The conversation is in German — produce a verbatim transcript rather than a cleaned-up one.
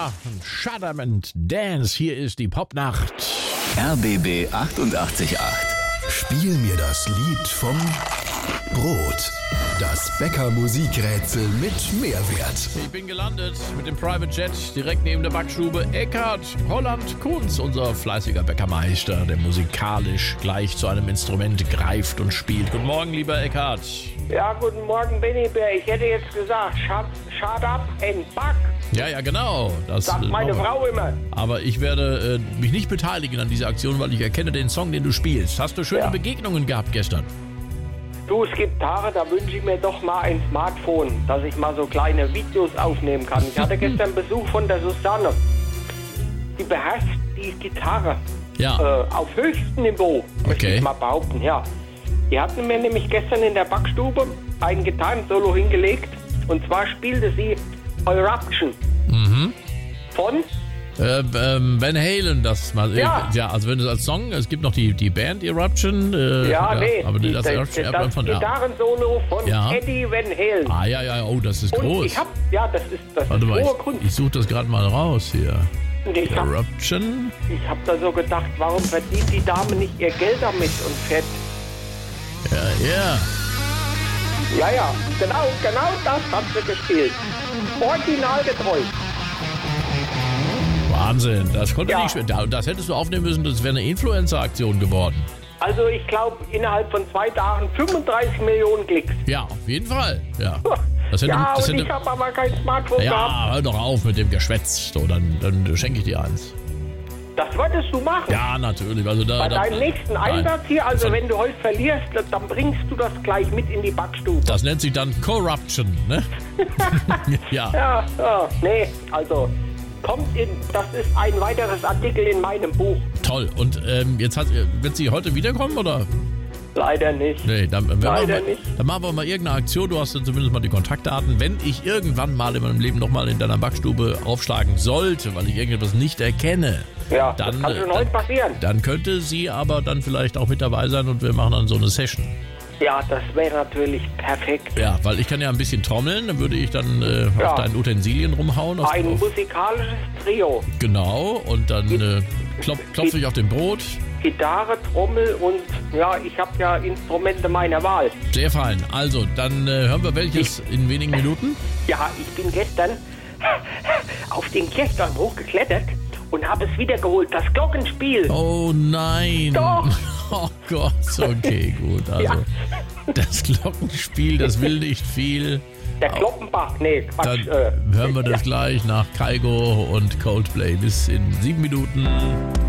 Ja, Shut Up and Dance, hier ist die Popnacht. R B B achtundachtzig Komma acht. Spiel mir das Lied vom Brot. Das Bäcker-Musikrätsel mit Mehrwert. Ich bin gelandet mit dem Private Jet direkt neben der Backstube. Eckhard Holland Kunz, unser fleißiger Bäckermeister, der musikalisch gleich zu einem Instrument greift und spielt. Guten Morgen, lieber Eckhard. Ja, guten Morgen, Benny Bär. Ich hätte jetzt gesagt, shut, shut up and back. Ja, ja, genau. Das Sagt meine äh, Frau immer. Aber ich werde äh, mich nicht beteiligen an dieser Aktion, weil ich erkenne den Song, den du spielst. Hast du schöne Ja. Begegnungen gehabt gestern? Du, es gibt Tage, da wünsche ich mir doch mal ein Smartphone, dass ich mal so kleine Videos aufnehmen kann. Ich hatte gestern Besuch von der Susanne. Die beherrscht die Gitarre Ja. äh, auf höchstem Niveau, möchte Okay. ich mal behaupten. Ja. Die hatten mir nämlich gestern in der Backstube ein Gitarrensolo hingelegt. Und zwar spielte sie Eruption Mhm. von... Äh, ähm, Van Halen, das mal. Ja. ja, also wenn es als Song, es gibt noch die, die Band Eruption. Äh, Ja, nee, aber die, das, das, Eruption, das, Eruption von, ja. Gitarrensolo von Ja. Eddie Van Halen. Ah, ja, ja, oh, das ist Und groß. ich hab, ja, das ist, das Warte ist mal, hohe ich, Kunst. ich suche das gerade mal raus hier. Und ich hab, Eruption. ich hab da so gedacht, warum verdient die Dame nicht ihr Geld damit und fährt. Ja, ja. Ja, ja, genau, genau das hat sie gespielt. Originalgetreu. Wahnsinn. Das konnte Ja. nicht schwer. Da- Das hättest du aufnehmen müssen, das wäre eine Influencer-Aktion geworden. Also ich glaube, innerhalb von zwei Tagen fünfunddreißig Millionen Klicks. Ja, auf jeden Fall. Ja. Das hätte, Ja, das und hätte, ich habe aber kein Smartphone gehabt. ja, hör doch auf mit dem Geschwätz. So, dann, dann schenke ich dir eins. Das würdest du machen. Ja, natürlich. Also da, Bei da, deinem nächsten nein. Einsatz hier, also Von- wenn du heute verlierst, dann bringst du das gleich mit in die Backstube. Das nennt sich dann Corruption, ne? ja. Ja, ja, nee, also kommt in, das ist ein weiteres Artikel in meinem Buch. Toll. Und ähm, jetzt hat, wird sie heute wiederkommen, oder? Leider nicht. Nee, dann, wenn wir Leider mal, nicht. dann machen wir mal irgendeine Aktion. Du hast dann zumindest mal die Kontaktdaten. Wenn ich irgendwann mal in meinem Leben nochmal in deiner Backstube aufschlagen sollte, weil ich irgendetwas nicht erkenne, Ja, dann, das kann schon äh, heute passieren. dann könnte sie aber dann vielleicht auch mit dabei sein und wir machen dann so eine Session. Ja, das wäre natürlich perfekt. Ja, weil ich kann ja ein bisschen trommeln, dann würde ich dann äh, Ja. auf deinen Utensilien rumhauen. Auf, Ein auf, musikalisches Trio. genau, und dann äh, klop, klopfe ich auf dem Brot. Gitarre, Trommel und ja, ich habe ja Instrumente meiner Wahl. Sehr fein. Also, dann äh, hören wir welches in wenigen Minuten. Ja, ich bin gestern auf den Kirchturm hochgeklettert und habe es wiedergeholt. Das Glockenspiel. Oh nein. Doch. Oh Gott, okay, gut. Also, Ja. das Glockenspiel, das will nicht viel. Der Glockenbach. Nee, Quatsch. Dann äh, hören wir das ja. gleich nach Kaigo und Coldplay. Bis in sieben Minuten.